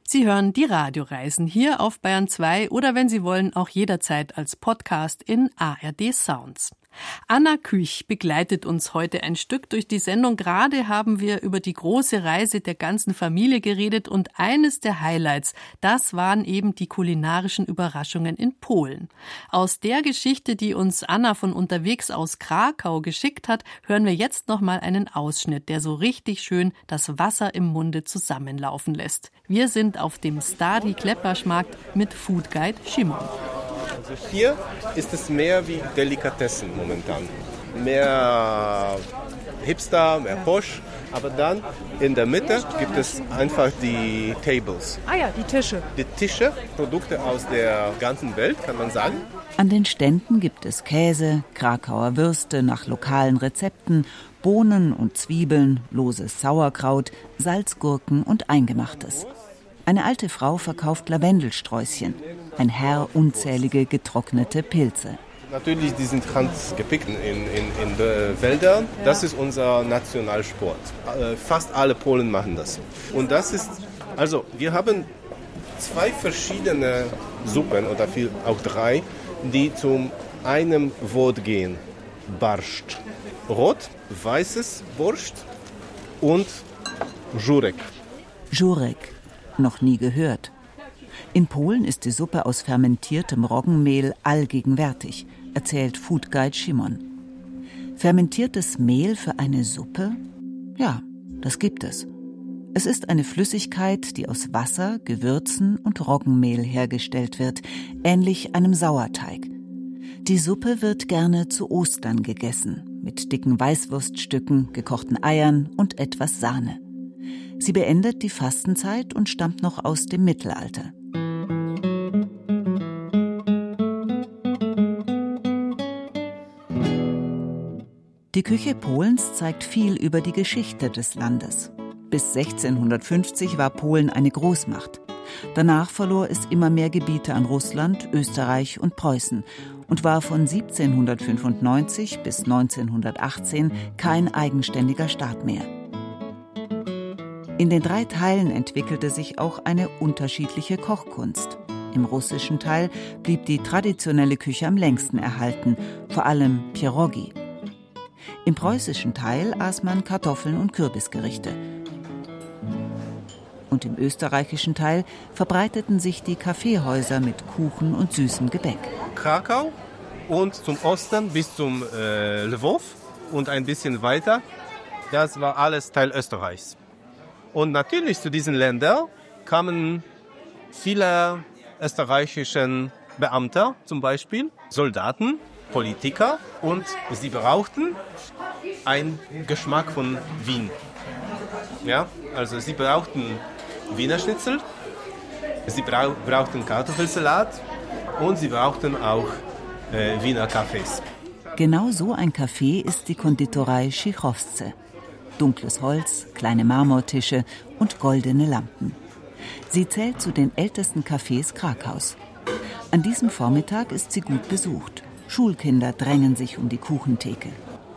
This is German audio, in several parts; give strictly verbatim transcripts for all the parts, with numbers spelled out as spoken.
Sie hören die Radioreisen hier auf Bayern zwei oder wenn Sie wollen auch jederzeit als Podcast in A R D Sounds. Anna Küch begleitet uns heute ein Stück durch die Sendung. Gerade haben wir über die große Reise der ganzen Familie geredet und eines der Highlights, das waren eben die kulinarischen Überraschungen in Polen. Aus der Geschichte, die uns Anna von unterwegs aus Krakau geschickt hat, hören wir jetzt noch mal einen Ausschnitt, der so richtig schön das Wasser im Munde zusammenlaufen lässt. Wir sind auf dem Stary Klepaschmarkt mit Foodguide Szymon. Also hier ist es mehr wie Delikatessen momentan. Mehr Hipster, mehr Posch. Aber dann in der Mitte gibt es einfach die Tables. Ah ja, die Tische. Die Tische, Produkte aus der ganzen Welt, kann man sagen. An den Ständen gibt es Käse, Krakauer Würste nach lokalen Rezepten, Bohnen und Zwiebeln, loses Sauerkraut, Salzgurken und Eingemachtes. Eine alte Frau verkauft Lavendelsträußchen, ein Herr unzählige getrocknete Pilze. Natürlich, die sind handgepickt in, in, in den Wäldern. Das ist unser Nationalsport. Fast alle Polen machen das. Und das ist, also wir haben zwei verschiedene Suppen oder viel, auch drei, die zum einem Wort gehen. Barszcz. Rot, weißes Borscht und Żurek. Żurek. Noch nie gehört. In Polen ist die Suppe aus fermentiertem Roggenmehl allgegenwärtig, erzählt Foodguide Szymon. Fermentiertes Mehl für eine Suppe? Ja, das gibt es. Es ist eine Flüssigkeit, die aus Wasser, Gewürzen und Roggenmehl hergestellt wird, ähnlich einem Sauerteig. Die Suppe wird gerne zu Ostern gegessen, mit dicken Weißwurststücken, gekochten Eiern und etwas Sahne. Sie beendet die Fastenzeit und stammt noch aus dem Mittelalter. Die Küche Polens zeigt viel über die Geschichte des Landes. Bis sechzehnhundertfünfzig war Polen eine Großmacht. Danach verlor es immer mehr Gebiete an Russland, Österreich und Preußen und war von siebzehnhundertfünfundneunzig bis neunzehnhundertachtzehn kein eigenständiger Staat mehr. In den drei Teilen entwickelte sich auch eine unterschiedliche Kochkunst. Im russischen Teil blieb die traditionelle Küche am längsten erhalten, vor allem Pierogi. Im preußischen Teil aß man Kartoffeln und Kürbisgerichte. Und im österreichischen Teil verbreiteten sich die Kaffeehäuser mit Kuchen und süßem Gebäck. Krakau und zum Osten bis zum äh, Lwów und ein bisschen weiter, das war alles Teil Österreichs. Und natürlich zu diesen Ländern kamen viele österreichische Beamte, zum Beispiel Soldaten, Politiker, und sie brauchten einen Geschmack von Wien. Ja, also sie brauchten Wiener Schnitzel, sie brauch, brauchten Kartoffelsalat und sie brauchten auch äh, Wiener Kaffees. Genau so ein Café ist die Konditorei Schichowce. Dunkles Holz, kleine Marmortische und goldene Lampen. Sie zählt zu den ältesten Cafés Krakaus. An diesem Vormittag ist sie gut besucht. Schulkinder drängen sich um die Kuchentheke.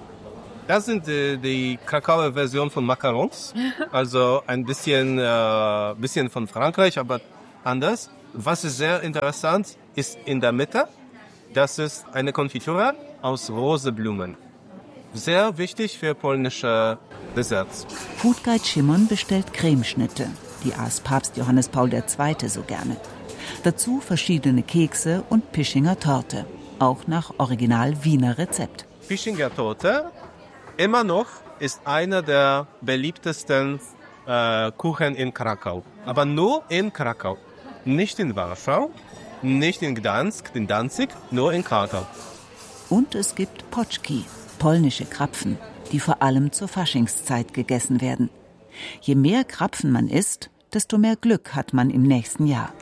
Das sind äh, die Krakauer Version von Macarons. Also ein bisschen, äh, bisschen von Frankreich, aber anders. Was ist sehr interessant, ist in der Mitte, das ist eine Konfitur aus Roseblumen. Sehr wichtig für polnische Desserts. Foodguide Szymon bestellt Cremeschnitte. Die aß Papst Johannes Paul der Zweite so gerne. Dazu verschiedene Kekse und Pischinger Torte. Auch nach Original Wiener Rezept. Pischinger Torte immer noch ist einer der beliebtesten äh, Kuchen in Krakau. Aber nur in Krakau. Nicht in Warschau, nicht in Gdansk, in Danzig, nur in Krakau. Und es gibt Pączki, polnische Krapfen, die vor allem zur Faschingszeit gegessen werden. Je mehr Krapfen man isst, desto mehr Glück hat man im nächsten Jahr.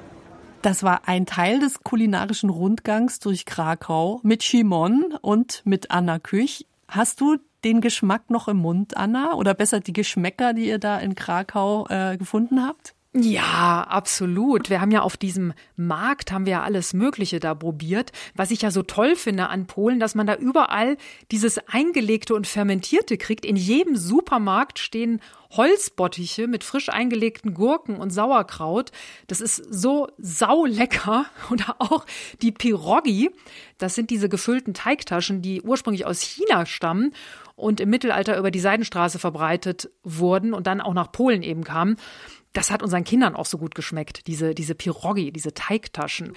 Das war ein Teil des kulinarischen Rundgangs durch Krakau mit Szymon und mit Anna Küch. Hast du den Geschmack noch im Mund, Anna? Oder besser die Geschmäcker, die ihr da in Krakau äh, gefunden habt? Ja, absolut. Wir haben ja auf diesem Markt, haben wir ja alles Mögliche da probiert. Was ich ja so toll finde an Polen, dass man da überall dieses Eingelegte und Fermentierte kriegt. In jedem Supermarkt stehen Holzbottiche mit frisch eingelegten Gurken und Sauerkraut. Das ist so saulecker. Oder auch die Pierogi. Das sind diese gefüllten Teigtaschen, die ursprünglich aus China stammen und im Mittelalter über die Seidenstraße verbreitet wurden und dann auch nach Polen eben kamen. Das hat unseren Kindern auch so gut geschmeckt, diese, diese Pierogi, diese Teigtaschen.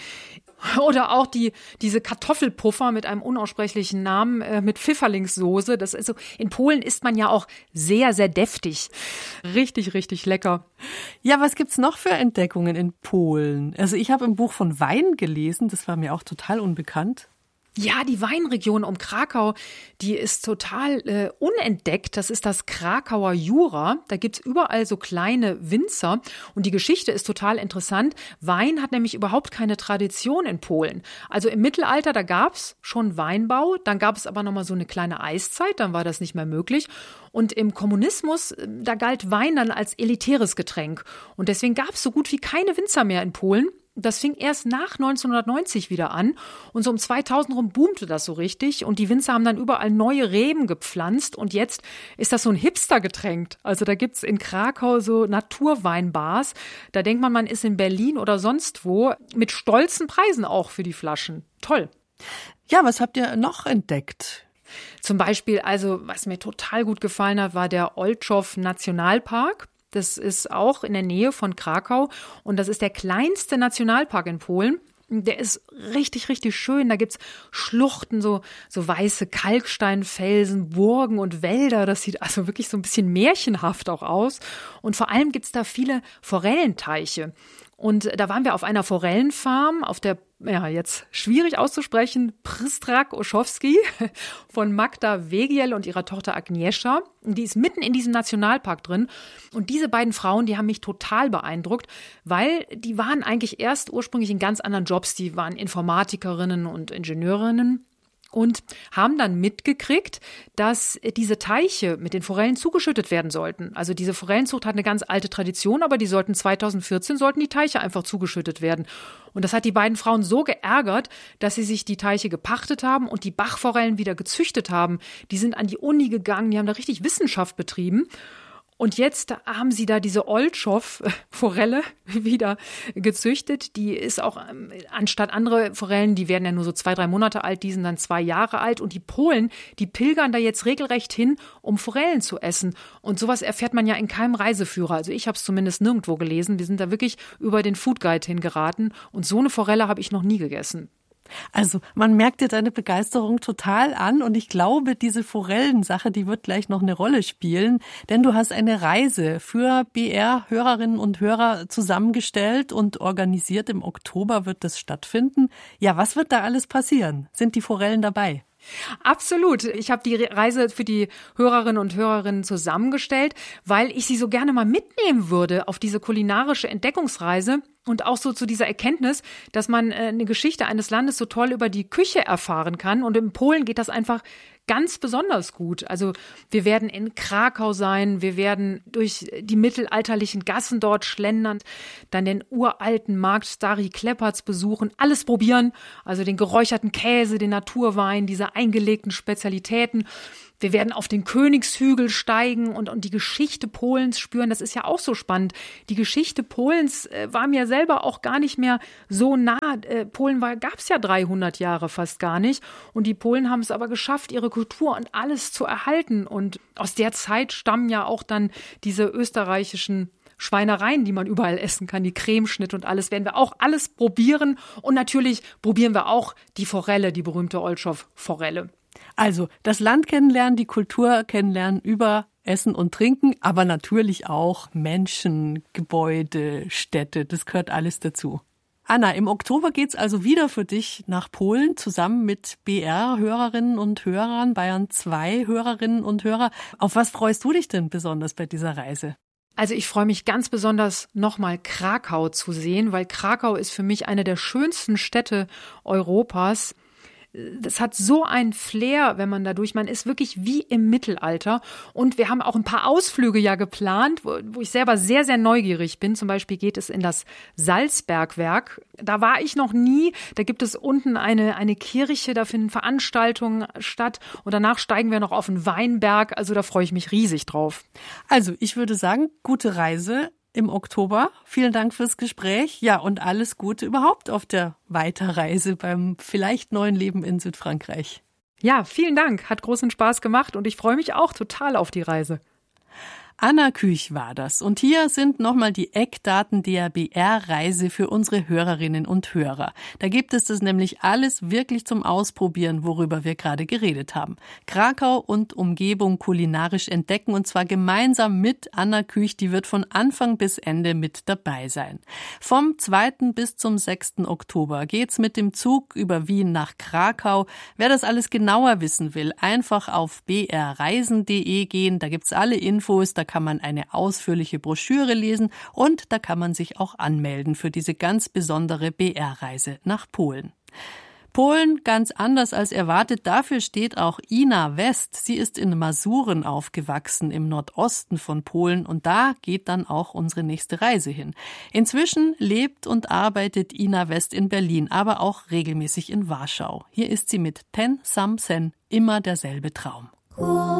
Oder auch die, diese Kartoffelpuffer mit einem unaussprechlichen Namen, äh, mit Pfifferlingssoße. Das ist so, in Polen isst man ja auch sehr, sehr deftig. Richtig, richtig lecker. Ja, was gibt's noch für Entdeckungen in Polen? Also ich habe im Buch von Wein gelesen, das war mir auch total unbekannt. Ja, die Weinregion um Krakau, die ist total äh, unentdeckt. Das ist das Krakauer Jura. Da gibt's überall so kleine Winzer. Und die Geschichte ist total interessant. Wein hat nämlich überhaupt keine Tradition in Polen. Also im Mittelalter, da gab's schon Weinbau. Dann gab es aber nochmal so eine kleine Eiszeit. Dann war das nicht mehr möglich. Und im Kommunismus, da galt Wein dann als elitäres Getränk. Und deswegen gab's so gut wie keine Winzer mehr in Polen. Das fing erst nach neunzehnhundertneunzig wieder an und so um zweitausend rum boomte das so richtig und die Winzer haben dann überall neue Reben gepflanzt und jetzt ist das so ein Hipster-Getränk. Also da gibt's in Krakau so Naturweinbars, da denkt man, man ist in Berlin oder sonst wo, mit stolzen Preisen auch für die Flaschen. Toll. Ja, was habt ihr noch entdeckt? Zum Beispiel, also was mir total gut gefallen hat, war der Olczow Nationalpark. Das ist auch in der Nähe von Krakau und das ist der kleinste Nationalpark in Polen. Der ist richtig, richtig schön. Da gibt's Schluchten, so, so weiße Kalksteinfelsen, Burgen und Wälder. Das sieht also wirklich so ein bisschen märchenhaft auch aus. Und vor allem gibt's da viele Forellenteiche. Und da waren wir auf einer Forellenfarm, auf der, ja, jetzt schwierig auszusprechen, Przystrak Oszowski von Magda Wegiel und ihrer Tochter Agnieszka. Die ist mitten in diesem Nationalpark drin. Und diese beiden Frauen, die haben mich total beeindruckt, weil die waren eigentlich erst ursprünglich in ganz anderen Jobs. Die waren Informatikerinnen und Ingenieurinnen. Und haben dann mitgekriegt, dass diese Teiche mit den Forellen zugeschüttet werden sollten. Also diese Forellenzucht hat eine ganz alte Tradition, aber die sollten zweitausendvierzehn sollten die Teiche einfach zugeschüttet werden. Und das hat die beiden Frauen so geärgert, dass sie sich die Teiche gepachtet haben und die Bachforellen wieder gezüchtet haben. Die sind an die Uni gegangen, die haben da richtig Wissenschaft betrieben. Und jetzt haben sie da diese Olczow-Forelle wieder gezüchtet. Die ist auch, anstatt andere Forellen, die werden ja nur so zwei, drei Monate alt, die sind dann zwei Jahre alt. Und die Polen, die pilgern da jetzt regelrecht hin, um Forellen zu essen. Und sowas erfährt man ja in keinem Reiseführer. Also ich habe es zumindest nirgendwo gelesen. Wir sind da wirklich über den Food Guide hingeraten. Und so eine Forelle habe ich noch nie gegessen. Also man merkt dir deine Begeisterung total an und ich glaube, diese Forellensache, die wird gleich noch eine Rolle spielen, denn du hast eine Reise für B R-Hörerinnen und Hörer zusammengestellt und organisiert. Im Oktober wird das stattfinden. Ja, was wird da alles passieren? Sind die Forellen dabei? Absolut. Ich habe die Reise für die Hörerinnen und Hörerinnen zusammengestellt, weil ich sie so gerne mal mitnehmen würde auf diese kulinarische Entdeckungsreise und auch so zu dieser Erkenntnis, dass man eine Geschichte eines Landes so toll über die Küche erfahren kann. Und in Polen geht das einfach ganz besonders gut. Also wir werden in Krakau sein, wir werden durch die mittelalterlichen Gassen dort schlendern, dann den uralten Markt Stary Klepperz besuchen, alles probieren, also den geräucherten Käse, den Naturwein, diese eingelegten Spezialitäten. Wir werden auf den Königshügel steigen und, und die Geschichte Polens spüren. Das ist ja auch so spannend. Die Geschichte Polens äh, war mir selber auch gar nicht mehr so nah. Äh, Polen gab es ja dreihundert Jahre fast gar nicht. Und die Polen haben es aber geschafft, ihre Kultur und alles zu erhalten. Und aus der Zeit stammen ja auch dann diese österreichischen Schweinereien, die man überall essen kann, die Cremeschnitt und alles, werden wir auch alles probieren. Und natürlich probieren wir auch die Forelle, die berühmte Olczow-Forelle. Also das Land kennenlernen, die Kultur kennenlernen über Essen und Trinken, aber natürlich auch Menschen, Gebäude, Städte, das gehört alles dazu. Anna, im Oktober geht's also wieder für dich nach Polen, zusammen mit B R-Hörerinnen und Hörern, Bayern zwei Hörerinnen und Hörer. Auf was freust du dich denn besonders bei dieser Reise? Also ich freue mich ganz besonders, nochmal Krakau zu sehen, weil Krakau ist für mich eine der schönsten Städte Europas. Das hat so ein Flair, wenn man da durch, man ist wirklich wie im Mittelalter. Und wir haben auch ein paar Ausflüge ja geplant, wo, wo ich selber sehr, sehr neugierig bin. Zum Beispiel geht es in das Salzbergwerk. Da war ich noch nie. Da gibt es unten eine, eine Kirche, da finden Veranstaltungen statt. Und danach steigen wir noch auf den Weinberg. Also da freue ich mich riesig drauf. Also ich würde sagen, gute Reise im Oktober. Vielen Dank fürs Gespräch. Ja, und alles Gute überhaupt auf der Weiterreise beim vielleicht neuen Leben in Südfrankreich. Ja, vielen Dank. Hat großen Spaß gemacht und ich freue mich auch total auf die Reise. Anna Küch war das. Und hier sind nochmal die Eckdaten der B R-Reise für unsere Hörerinnen und Hörer. Da gibt es das nämlich alles wirklich zum Ausprobieren, worüber wir gerade geredet haben. Krakau und Umgebung kulinarisch entdecken und zwar gemeinsam mit Anna Küch. Die wird von Anfang bis Ende mit dabei sein. Vom zweiten bis zum sechsten Oktober geht's mit dem Zug über Wien nach Krakau. Wer das alles genauer wissen will, einfach auf b r reisen punkt d e gehen. Da gibt's alle Infos, da kann man eine ausführliche Broschüre lesen und da kann man sich auch anmelden für diese ganz besondere B R-Reise nach Polen. Polen ganz anders als erwartet, dafür steht auch Ina West. Sie ist in Masuren aufgewachsen im Nordosten von Polen und da geht dann auch unsere nächste Reise hin. Inzwischen lebt und arbeitet Ina West in Berlin, aber auch regelmäßig in Warschau. Hier ist sie mit Ten Sam Sen, immer derselbe Traum.